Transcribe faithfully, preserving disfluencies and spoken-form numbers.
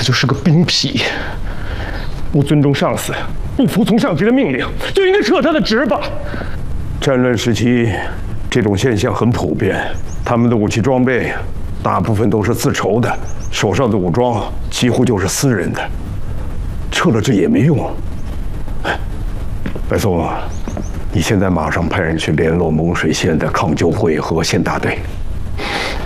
就是个兵痞，不尊重上司，不服从上级的命令，就应该撤他的职吧。 战乱时期，这种现象很普遍。他们的武器装备，大部分都是自筹的，手上的武装几乎就是私人的。撤了这也没用。哎，白松啊，你现在马上派人去联络蒙水县的抗救会和县大队。